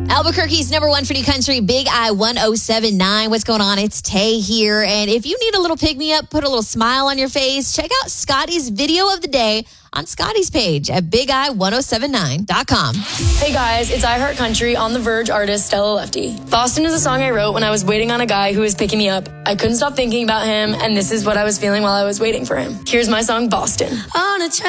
Albuquerque's number one for new country, Big I 1079. What's going on? It's Tay here. And if you need a little pick-me-up, put a little smile on your face, check out Scotty's video of the day on Scotty's page at BigI1079.com. Hey guys, it's I Heart Country on The Verge artist Stella Lefty. Boston is a song I wrote when I was waiting on a guy who was picking me up. I couldn't stop thinking about him, and this is what I was feeling while I was waiting for him. Here's my song, Boston. On a train